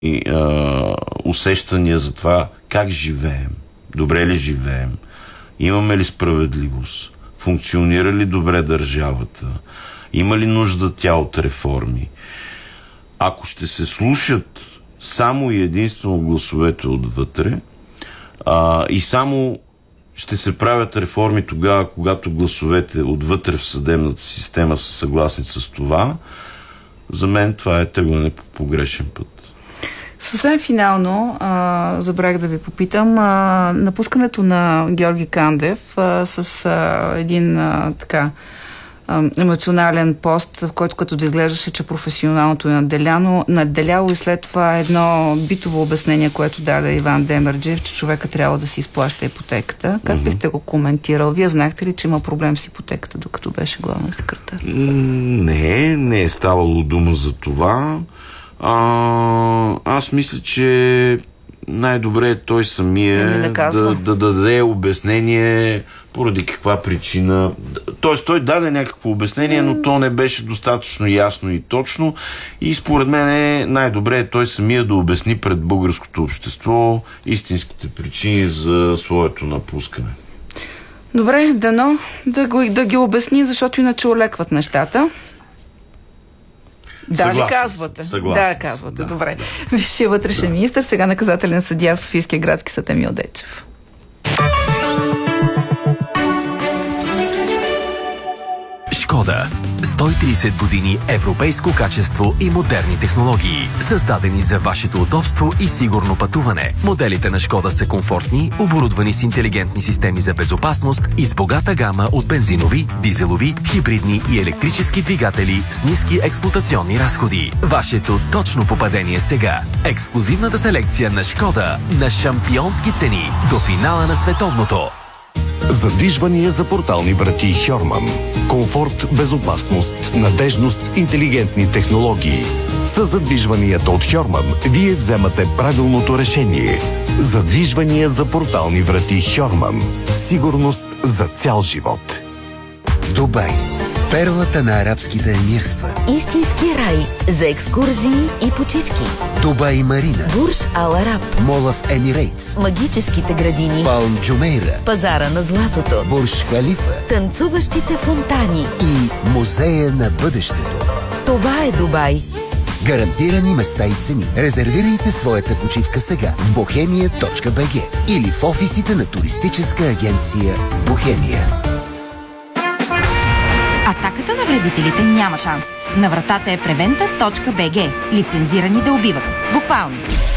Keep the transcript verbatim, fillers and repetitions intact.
а, усещания за това как живеем, добре ли живеем, имаме ли справедливост, функционира ли добре държавата, има ли нужда тя от реформи. Ако ще се слушат само и единствено гласовете отвътре а, и само ще се правят реформи тогава, когато гласовете отвътре в съдебната система са съгласни с това, за мен това е тръгване по погрешен път. Съвсем финално, а, забравих да ви попитам, а, напускането на Георги Кандев а, с а, един а, така а, емоционален пост, в който като да изглеждаше, че професионалното е надделяно, надделяло и след това едно битово обяснение, което даде Иван Демерджиев, че човека трябва да си изплаща ипотеката. Как mm-hmm. бихте го коментирал? Вие знаехте ли, че има проблем с ипотеката, докато беше главен секретар? Не, не е ставало дума за това. А, аз мисля, че най-добре е той самия да, да, да даде обяснение поради каква причина. Тоест той даде някакво обяснение, но то не беше достатъчно ясно и точно и според мен е най-добре е той самия да обясни пред българското общество истинските причини за своето напускане. Добре, дано да, го, да ги обясни, защото иначе олекват нещата. Да, съгласен, ли казвате? Съгласен, да, казвате. Да, добре. Да. Висшия вътрешен да. министър, сега наказателен съдия в Софийския градски съд Емил Дечев. Шкода. сто и тридесет години европейско качество и модерни технологии, създадени за вашето удобство и сигурно пътуване. Моделите на Шкода са комфортни, оборудвани с интелигентни системи за безопасност и с богата гама от бензинови, дизелови, хибридни и електрически двигатели с ниски експлоатационни разходи. Вашето точно попадение сега. Ексклузивната селекция на Шкода на шампионски цени до финала на световното. Задвижвания за портални врати Хьорман. Комфорт, безопасност, надежност, интелигентни технологии. С задвижванията от Хьорман вие вземате правилното решение. Задвижвания за портални врати Хьорман. Сигурност за цял живот. Дубай. Перлата на арабските емирства. Истински рай за екскурзии и почивки. Дубай Марина. Бурж Ал Араб. Мола в Емирейтс. Магическите градини. Палм Джумейра. Пазара на златото. Бурж Халифа. Танцуващите фонтани. И Музея на бъдещето. Това е Дубай. Гарантирани места и цени. Резервирайте своята почивка сега в бохемия точка би джи или в офисите на туристическа агенция Бохемия. Атаката на вредителите няма шанс. На вратата е превента точка би джи. Лицензирани да убиват. Буквално.